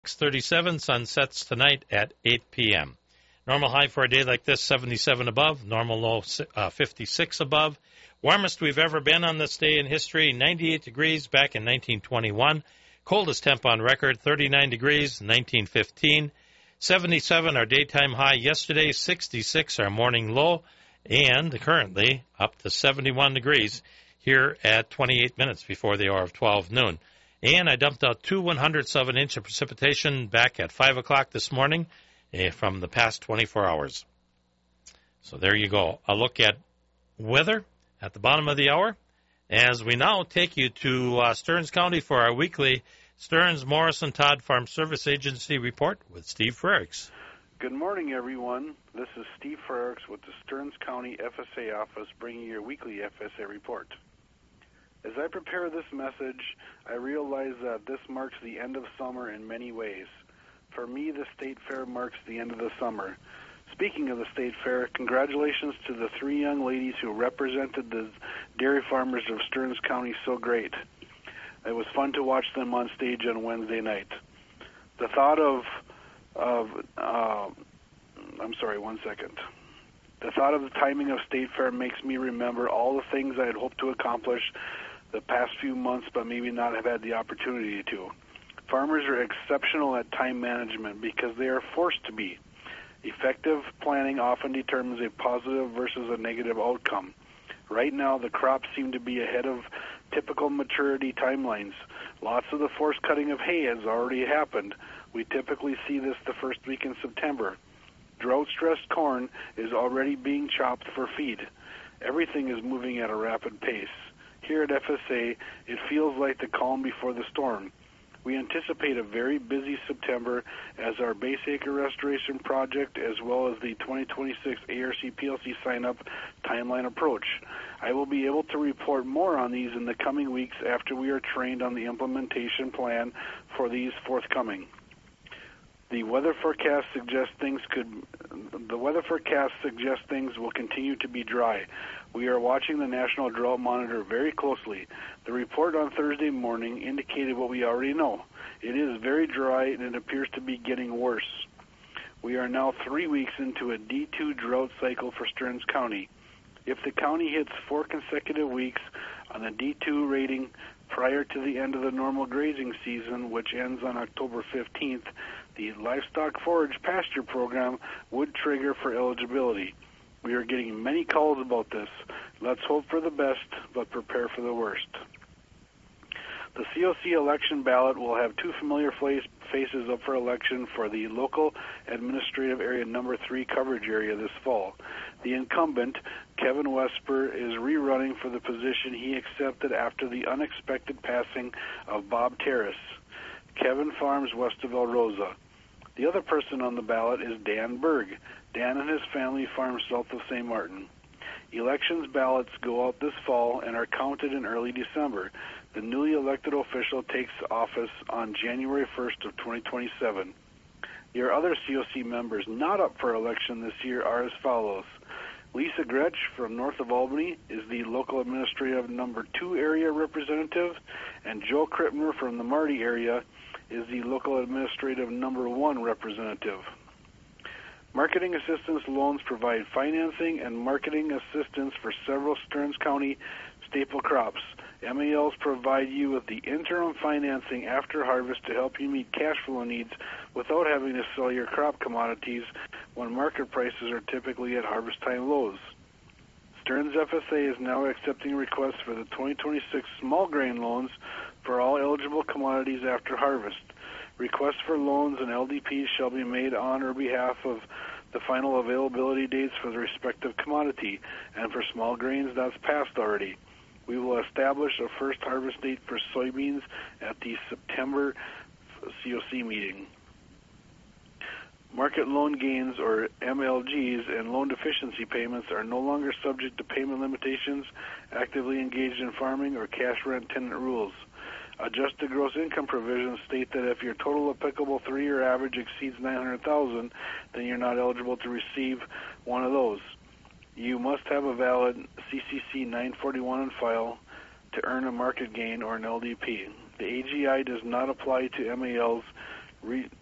6:37. Sun sets tonight at 8 p.m. Normal high for a day like this, 77 above. Normal low, 56 above. Warmest we've ever been on this day in history, 98 degrees back in 1921. Coldest temp on record, 39 degrees, 1915. 77 our daytime high yesterday, 66 our morning low, and currently up to 71 degrees here at 28 minutes before the hour of 12 noon. And I dumped out 2/100ths of an inch of precipitation back at 5 o'clock this morning from the past 24 hours. So there you go. A look at weather at the bottom of the hour as we now take you to Stearns County for our weekly Stearns Morrison Todd Farm Service Agency report with Steve Frericks. Good morning, everyone. This is Steve Frericks with the Stearns County FSA office bringing your weekly FSA report. As I prepare this message, I realize that this marks the end of summer in many ways. For me, the State Fair marks the end of the summer. Speaking of the State Fair, congratulations to the 3 young ladies who represented the dairy farmers of Stearns County so great. It was fun to watch them on stage on Wednesday night. The thought The thought of the timing of State Fair makes me remember all the things I had hoped to accomplish the past few months, but maybe not have had the opportunity to. Farmers are exceptional at time management because they are forced to be. Effective planning often determines a positive versus a negative outcome. Right now, the crops seem to be ahead of typical maturity timelines. Lots of the forced cutting of hay has already happened. We typically see this the first week in September. Drought-stressed corn is already being chopped for feed. Everything is moving at a rapid pace. Here at FSA, it feels like the calm before the storm. We anticipate a very busy September as our base acre restoration project as well as the 2026 ARC PLC sign-up timeline approach. I will be able to report more on these in the coming weeks after we are trained on the implementation plan for these forthcoming. The weather forecast suggests things will continue to be dry. We are watching the National Drought Monitor very closely. The report on Thursday morning indicated what we already know. It is very dry and it appears to be getting worse. We are now 3 weeks into a D2 drought cycle for Stearns County. If the county hits 4 consecutive weeks on a D2 rating prior to the end of the normal grazing season, which ends on October 15th, the Livestock Forage Pasture Program would trigger for eligibility. We are getting many calls about this. Let's hope for the best, but prepare for the worst. The COC election ballot will have 2 familiar faces up for election for the local administrative area number 3 coverage area this fall. The incumbent, Kevin Wesper, is rerunning for the position he accepted after the unexpected passing of Bob Terrace. Kevin farms west of El Rosa. The other person on the ballot is Dan Berg. Dan and his family farm south of St. Martin. Elections ballots go out this fall and are counted in early December. The newly elected official takes office on January 1st of 2027. Your other COC members not up for election this year are as follows. Lisa Gretsch from north of Albany is the local administrative number 2 area representative, and Joe Krippner from the Marty area is the local administrative number 1 representative. Marketing assistance loans provide financing and marketing assistance for several Stearns County staple crops. MALs provide you with the interim financing after harvest to help you meet cash flow needs without having to sell your crop commodities when market prices are typically at harvest time lows. Stearns FSA is now accepting requests for the 2026 small grain loans for all eligible commodities after harvest. Requests for loans and LDPs shall be made on or behalf of the final availability dates for the respective commodity, and for small grains that's passed already. We will establish a first harvest date for soybeans at the September COC meeting. Market loan gains, or MLGs, and loan deficiency payments are no longer subject to payment limitations, actively engaged in farming, or cash rent tenant rules. Adjusted gross income provisions state that if your total applicable 3-year average exceeds $900,000, then you're not eligible to receive one of those. You must have a valid CCC 941 on file to earn a market gain or an LDP. The AGI does not apply to MALs Re-